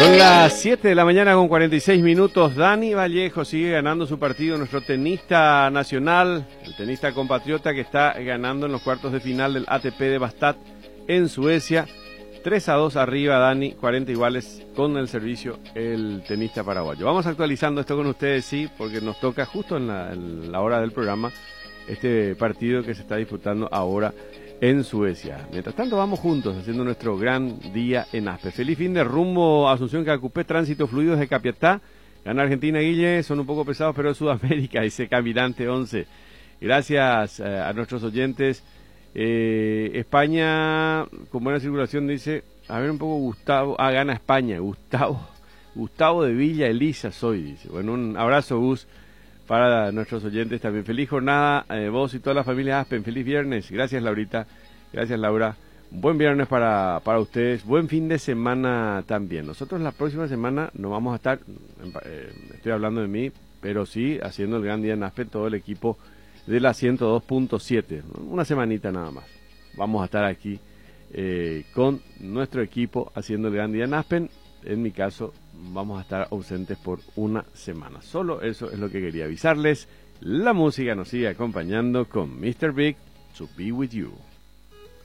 Son las 7 de la mañana con 46 minutos. Dani Vallejo sigue ganando su partido, nuestro tenista nacional, el tenista compatriota que está ganando en los cuartos de final del ATP de Bastad en Suecia. 3-2 arriba, Dani, 40 iguales con el servicio el tenista paraguayo. Vamos actualizando esto con ustedes, sí, porque nos toca justo en la hora del programa este partido que se está disputando ahora en Suecia. Mientras tanto vamos juntos haciendo nuestro gran día en Aspe. Feliz fin de rumbo a Asunción Cacupé, tránsito fluido desde Capiatá. Gana Argentina, Guille, son un poco pesados, pero es Sudamérica, dice Caminante 11. Gracias a nuestros oyentes. España con buena circulación, dice, a ver un poco Gustavo, gana España, Gustavo de Villa Elisa soy, dice. Bueno, un abrazo, Gus, para nuestros oyentes también. Feliz jornada, vos y toda la familia Aspen, feliz viernes. Gracias, Laurita, gracias, Laura. Buen viernes para ustedes, buen fin de semana también. Nosotros la próxima semana no vamos a estar, estoy hablando de mí, pero sí haciendo el gran día en Aspen, todo el equipo de la 102.7, una semanita nada más. Vamos a estar aquí con nuestro equipo haciendo el gran día en Aspen. En mi caso, vamos a estar ausentes por una semana. Solo eso es lo que quería avisarles. La música nos sigue acompañando con Mr. Big, To Be With You.